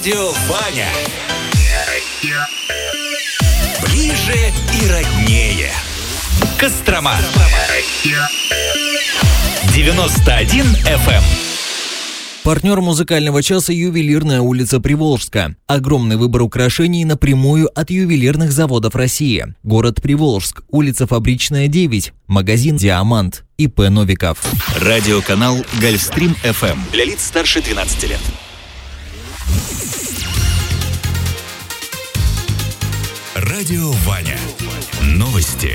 Радио Ваня. Ближе и роднее. Кострома. 91 FM. Партнер музыкального часа «Ювелирная улица Приволжска». Огромный выбор украшений напрямую от ювелирных заводов России. Город Приволжск, улица Фабричная, 9. Магазин «Диамант». ИП Новиков. Радиоканал «Гольфстрим FM». Для лиц старше 12 лет. Радио Ваня. Новости.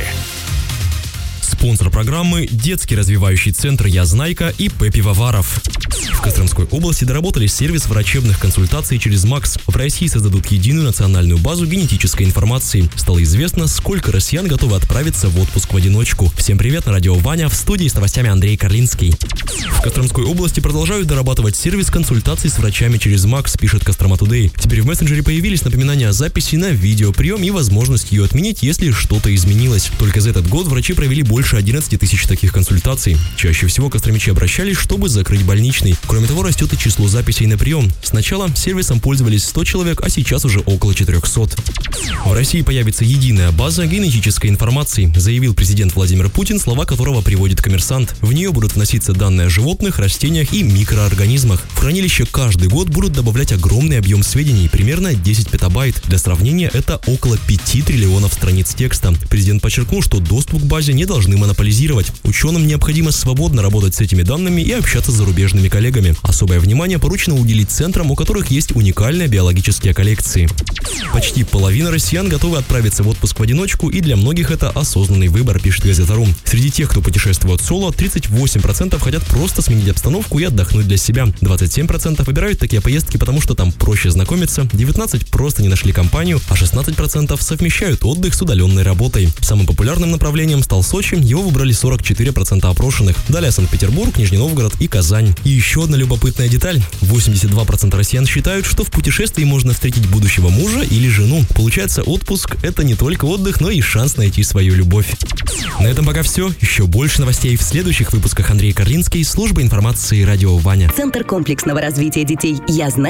Спонсор программы – детский развивающий центр «Язнайка» и ИП Пивоваров. В Костромской области доработали сервис врачебных консультаций через МАКС. В России создадут единую национальную базу генетической информации. Стало известно, сколько россиян готовы отправиться в отпуск в одиночку. Всем привет, на радио Ваня, в студии с новостями Андрей Карлинский. В Костромской области продолжают дорабатывать сервис консультаций с врачами через МАКС, пишет Кострома Тудей. Теперь в мессенджере появились напоминания о записи на видеоприем и возможность ее отменить, если что-то изменилось. Только за этот год врачи провели больше 11 тысяч таких консультаций. Чаще всего костромичи обращались, чтобы закрыть больничный. Кроме того, растет и число записей на прием. Сначала сервисом пользовались 100 человек, а сейчас уже около 400. В России появится единая база генетической информации, заявил президент Владимир Путин, слова которого приводит «Коммерсант». В нее будут вноситься данные о животных, растениях и микроорганизмах. В хранилище каждый год будут добавлять огромный объем сведений, примерно 10 петабайт. Для сравнения, это около 5 триллионов страниц текста. Президент подчеркнул, что доступ к базе не должны монополизировать. Ученым необходимо свободно работать с этими данными и общаться с зарубежными коллегами. Особое внимание поручено уделить центрам, у которых есть уникальные биологические коллекции. Почти половина россиян готовы отправиться в отпуск в одиночку, и для многих это осознанный выбор, пишет Газета.ру. Среди тех, кто путешествует соло, 38% хотят просто сменить обстановку и отдохнуть для себя. 27% выбирают такие поездки, потому что там проще знакомиться, 19% просто не нашли компанию, а 16% совмещают отдых с удаленной работой. Самым популярным направлением стал Сочи, его выбрали 44% опрошенных. Далее Санкт-Петербург, Нижний Новгород и Казань. И еще одна любопытная деталь. 82% россиян считают, что в путешествии можно встретить будущего мужа или жену. Получается, отпуск – это не только отдых, но и шанс найти свою любовь. На этом пока все. Еще больше новостей в следующих выпусках. Андрей Карлинский, служба информации радио Ваня. Центр комплексного развития детей «Язнайка»